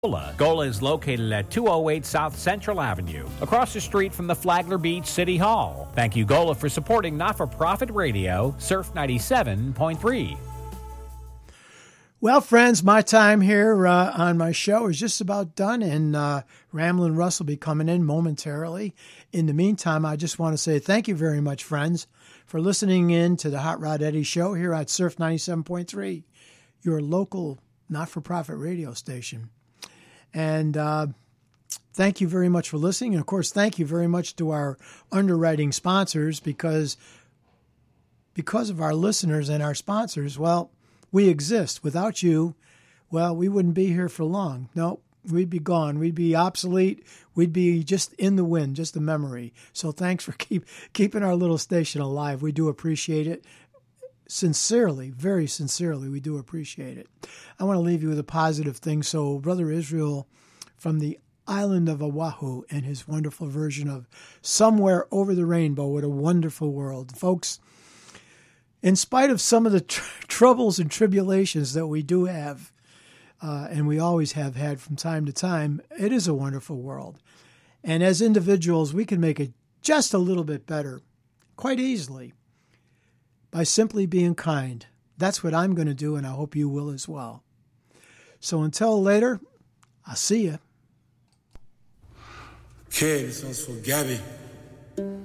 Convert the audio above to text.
Gola is located at 208 South Central Avenue, across the street from the Flagler Beach City Hall. Thank you, Gola, for supporting not-for-profit radio, Surf 97.3. Well, friends, my time here on my show is just about done, and Ramblin' Russ will be coming in momentarily. In the meantime, I just want to say thank you very much, friends, for listening in to the Hot Rod Eddie Show here at Surf 97.3, your local not-for-profit radio station. And thank you very much for listening. And, of course, thank you very much to our underwriting sponsors because of our listeners and our sponsors, well, we exist. Without you, well, we wouldn't be here for long. No, we'd be gone. We'd be obsolete. We'd be just in the wind, just a memory. So thanks for keeping our little station alive. We do appreciate it. Sincerely, very sincerely, we do appreciate it. I want to leave you with a positive thing. So Brother Israel from the island of Oahu and his wonderful version of Somewhere Over the Rainbow. What a wonderful world. Folks, in spite of some of the troubles and tribulations that we do have, and we always have had from time to time, it is a wonderful world. And as individuals, we can make it just a little bit better, quite easily, by simply being kind. That's what I'm going to do, and I hope you will as well. So until later, I'll see you. Okay, this one's for Gabby.